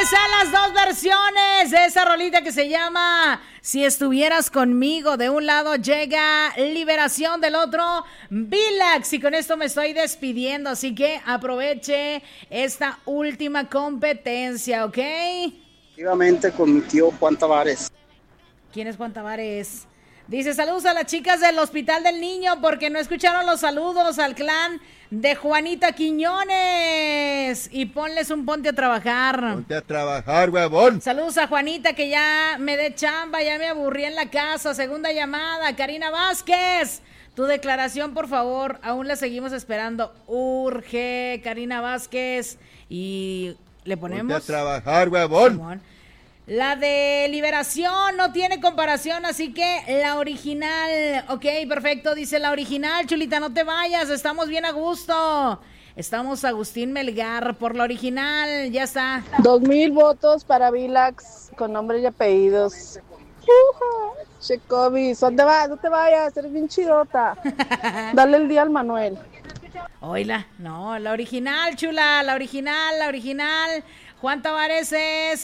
a las dos versiones de esa rolita que se llama Si estuvieras conmigo. De un lado llega Liberación, del otro Vilax. Y con esto me estoy despidiendo, así que aproveche esta última competencia, ¿ok? Efectivamente, con mi tío Juan Tavares. ¿Quién es Juan Tavares? Dice, saludos a las chicas del Hospital del Niño porque no escucharon los saludos al clan de Juanita Quiñones. Y ponles un ponte a trabajar. Ponte a trabajar, huevón. Saludos a Juanita, que ya me dé chamba, ya me aburrí en la casa. Segunda llamada, Karina Vázquez. Tu declaración, por favor, aún la seguimos esperando. Urge, Karina Vázquez. Y le ponemos... Ponte a trabajar, huevón. Simón. La de Liberación no tiene comparación, así que la original. Ok, perfecto, dice la original. Chulita, no te vayas, estamos bien a gusto. Estamos Agustín Melgar por la original, ya está. 2,000 votos para Vilax con nombres y apellidos. Checovis, ¿dónde vas? No te vayas, eres bien chidota. Dale el día al Manuel. Oíla, no, la original, chula, la original. Juan Tavares es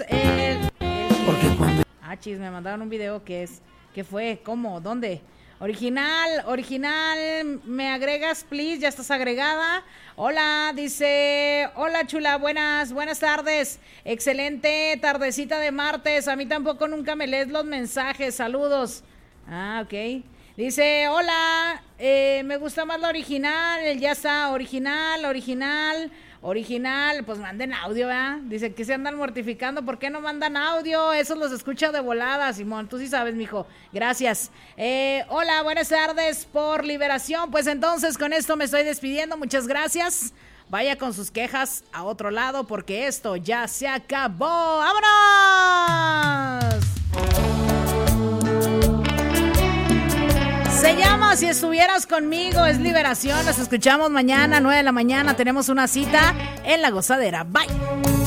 chis, me mandaron un video ¿qué fue? ¿Cómo? ¿Dónde? Original, me agregas, please, ya estás agregada. Hola, dice, hola chula, buenas tardes, excelente tardecita de martes, a mí tampoco nunca me lees los mensajes, saludos. Ok. Dice, hola, me gusta más la original, ya está, original, pues manden audio, ¿verdad? Dice que se andan mortificando, ¿por qué no mandan audio? Eso los escucho de volada, Simón, tú sí sabes, mijo, gracias. Hola, buenas tardes por Liberación, pues entonces con esto me estoy despidiendo, muchas gracias. Vaya con sus quejas a otro lado porque esto ya se acabó. ¡Vámonos! Se llama Si estuvieras conmigo, es Liberación. Nos escuchamos mañana, 9 de la mañana. Tenemos una cita en La Gozadera. Bye.